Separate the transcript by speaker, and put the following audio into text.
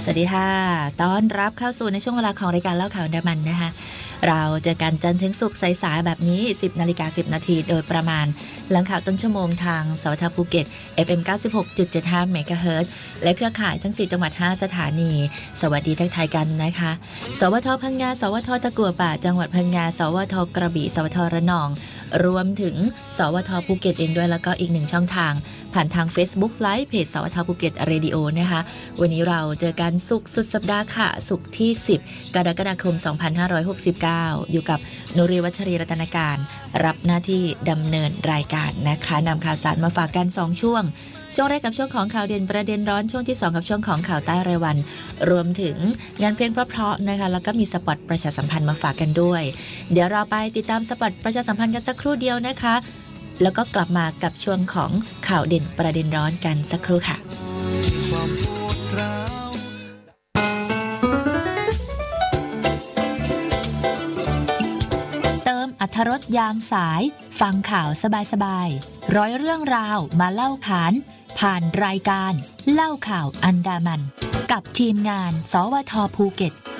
Speaker 1: วัสดีค่ะต้อนรับเข้าสู่ในช่วงเวลาของรายการเล่าข่าวอันดามันนะคะเราเจอกันจันทร์ถึงศุกร์สายๆแบบนี้ 10:10 น.โดยประมาณหลังข่าวต้นชั่วโมงทางสวทภูเก็ต FM 96.75 เมกะเฮิรตซ์และเครือข่ายทั้ง4จังหวัด5สถานีสวัสดีทักทายกันนะคะสวทพังงาสวทตะกั่วป่าจังหวัดพังงาสวทกระบี่สวทระนองรวมถึงสวทภูเก็ตเองด้วยแล้วก็อีกหนึ่งช่องทางผ่านทาง Facebook Live เพจสวทภูเก็ตเรดิโอนะคะวันนี้เราเจอกันศุกร์สุดสัปดาห์ค่ะศุกร์ที่10กรกฎาคม2569อยู่กับนุรีวัชรีรัตนการรับหน้าที่ดำเนินรายการนะคะนำข่าวสารมาฝากกัน2ช่วงแรกกับช่วงของข่าวเด่นประเด็นร้อนช่วงที่2กับช่วงของข่าวใต้รายวันรวมถึงงานเพลงเพราะๆนะคะแล้วก็มีสปอตประชาสัมพันธ์มาฝากกันด้วยเดี๋ยวเราไปติดตามสปอตประชาสัมพันธ์กันสักครู่เดียวนะคะแล้วก็กลับมากับช่วงของข่าวเด่นประเด็นร้อนกันสักครู่ค่ะเติมอรรถรสยามสายฟังข่าวสบายๆร้อยเรื่องราวมาเล่าขานผ่านรายการเล่าข่าวอันดามันกับทีมงานสวทภูเก็ต